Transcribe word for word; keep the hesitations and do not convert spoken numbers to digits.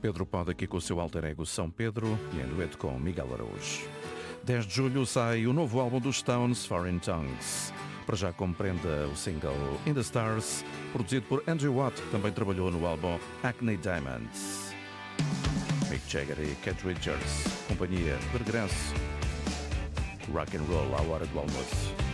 Pedro Pod aqui com o seu alter ego São Pedro e em dueto com Miguel Araújo. dez de julho sai o novo álbum dos Stones, Foreign Tongues. Para já compreende o single In the Stars, produzido por Andrew Watt, que também trabalhou no álbum Acne Diamonds. Mick Jagger e Keith Richards, companhia de regresso. Rock and roll à hora do almoço.